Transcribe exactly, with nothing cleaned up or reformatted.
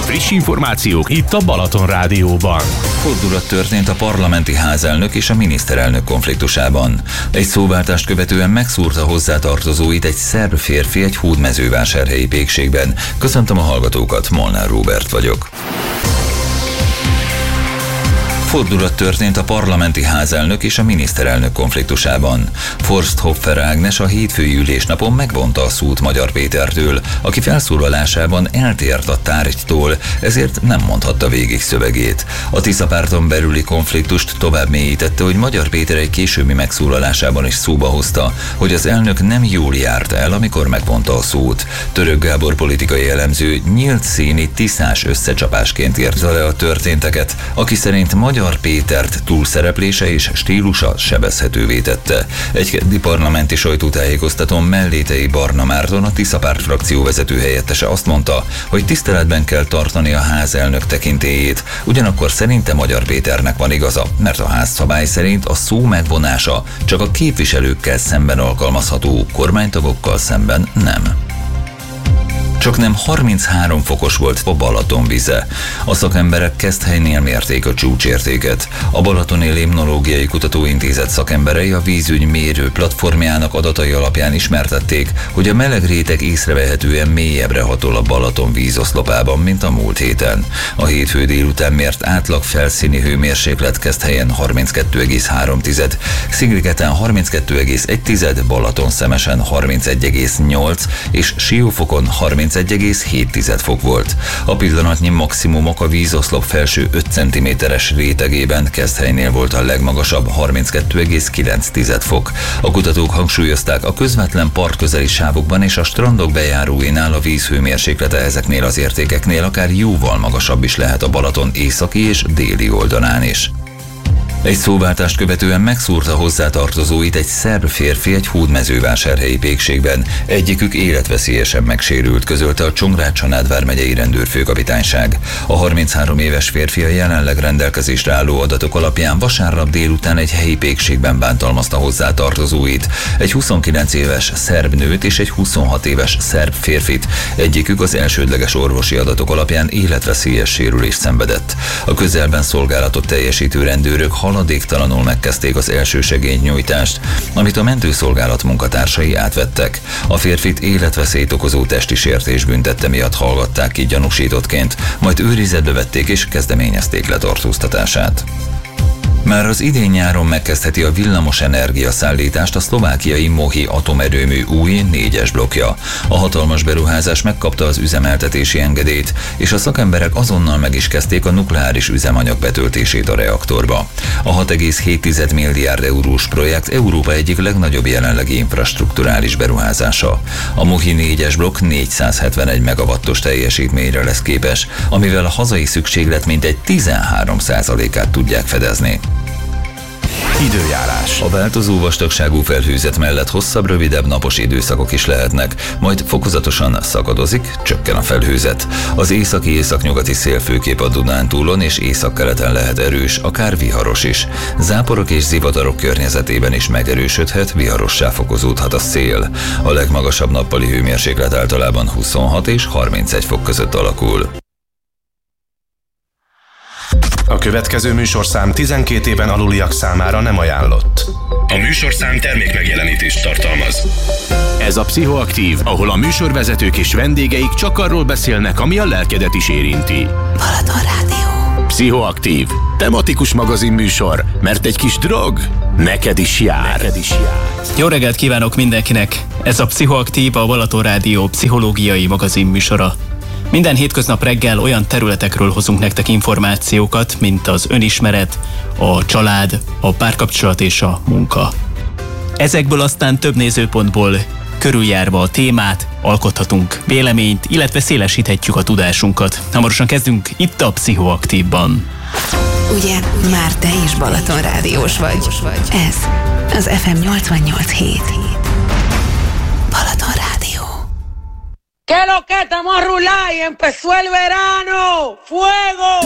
Friss információk itt a Balaton Rádióban. Fordulat történt a parlamenti házelnök és a miniszterelnök konfliktusában. Egy szóváltást követően megszúrta hozzátartozóit egy szerb férfi egy hódmezővásárhelyi pékségben. Köszöntöm a hallgatókat, Molnár Róbert vagyok. Fordulat történt a parlamenti házelnök és a miniszterelnök konfliktusában. Forsthoffer Ágnes a hétfői ülésnapon megvonta a szót Magyar Pétertől, aki felszólalásában eltért a tárgytól, ezért nem mondhatta végig szövegét. A Tisza párton belüli konfliktust tovább mélyítette, hogy Magyar Péter egy későbbi megszólalásában is szóba hozta, hogy az elnök nem jól járt el, amikor megvonta a szót. Török Gábor politikai elemző nyílt színi tiszás összecsapásként írta le a történteket, aki szerint Magyar Magyar Pétert túlszereplése és stílusa sebezhetővé tette. Egy keddi parlamenti sajtótájékoztatón Mellétei Barna Márton, a Tisza párt frakció vezető helyettese azt mondta, hogy tiszteletben kell tartani a házelnök tekintélyét. Ugyanakkor szerinte Magyar Péternek van igaza, mert a házszabály szerint a szó megvonása csak a képviselőkkel szemben alkalmazható, kormánytagokkal szemben nem. Csak nem harminchárom fokos volt a Balaton vize. A szakemberek Keszthelynél mérték a csúcsértéket. A Balatoni Limnológiai Kutatóintézet szakemberei a vízügy mérő platformjának adatai alapján ismertették, hogy a meleg réteg észrevehetően mélyebbre hatol a Balaton vízoszlopában, mint a múlt héten. A hétfő délután mért átlag felszíni hőmérséklet Keszthelyen harminckettő egész három, Szigligeten harminckettő egész egy, Balatonszemesen harmincegy egész nyolc és Siófokon harmincegy egész hét fok volt. A pillanatnyi maximumok a vízoszlop felső öt centiméteres rétegében Keszthelynél volt a legmagasabb harminckettő egész kilenc fok. A kutatók hangsúlyozták, a közvetlen partközeli sávokban és a strandok bejáróinál a víz hőmérséklete ezeknél az értékeknél akár jóval magasabb is lehet a Balaton északi és déli oldalán is. Egy szóváltást követően megszúrta hozzátartozóit egy szerb férfi egy hódmezővásárhelyi pékségben. Egyikük életveszélyesen megsérült, közölte a Csongrád-Csanád vármegyei rendőrfőkapitányság. A harminchárom éves férfi a jelenleg rendelkezésre álló adatok alapján vasárnap délután egy helyi pékségben bántalmazta hozzátartozóit, egy huszonkilenc éves szerb nőt és egy huszonhat éves szerb férfit. Egyikük az elsődleges orvosi adatok alapján életveszélyes sérülést szenvedett. A közelben szolgálatot teljesítő rendőrök haladéktalanul megkezdték az elsősegélynyújtást, amit a mentőszolgálat munkatársai átvettek. A férfit életveszélyt okozó testi sértés büntette miatt hallgatták ki gyanúsítottként, majd őrizetbe vették és kezdeményezték letartóztatását. Már az idén nyáron megkezdheti a villamos energia szállítást a szlovákiai Mohi atomerőmű új négyes blokkja. A hatalmas beruházás megkapta az üzemeltetési engedélyt, és a szakemberek azonnal meg is kezdték a nukleáris üzemanyag betöltését a reaktorba. A hat egész hét milliárd eurós projekt Európa egyik legnagyobb jelenlegi infrastrukturális beruházása. A Mohi négyes blokk négyszázhetvenegy megawattos teljesítményre lesz képes, amivel a hazai szükséglet mintegy tizenhárom százalékát tudják fedezni. Időjárás. A változó vastagságú felhőzet mellett hosszabb, rövidebb napos időszakok is lehetnek, majd fokozatosan szakadozik, csökken a felhőzet. Az északi-északnyugati szél főképp a Dunántúlon és északkeleten lehet erős, akár viharos is. Záporok és zivatarok környezetében is megerősödhet, viharossá fokozódhat a szél. A legmagasabb nappali hőmérséklet általában huszonhat és harmincegy fok között alakul. A következő műsorszám tizenkét éven aluliak számára nem ajánlott. A műsorszám termékmegjelenítést tartalmaz. Ez a Pszichoaktív, ahol a műsorvezetők és vendégeik csak arról beszélnek, ami a lelkedet is érinti. Balaton Rádió. Pszichoaktív. Tematikus magazinműsor, mert egy kis drog neked is jár. Neked is jár. Jó reggelt kívánok mindenkinek! Ez a Pszichoaktív, a Balaton Rádió pszichológiai magazinműsora. Minden hétköznap reggel olyan területekről hozunk nektek információkat, mint az önismeret, a család, a párkapcsolat és a munka. Ezekből aztán több nézőpontból körüljárva a témát, alkothatunk véleményt, illetve szélesíthetjük a tudásunkat. Hamarosan kezdünk itt a Pszichoaktívban. Ugye már te is Balaton rádiós vagy. Ez az ef em nyolcvannyolc hét. Balaton Rádió. ¿Qué lo que estamos a rular y empezó el verano? ¡Fuego!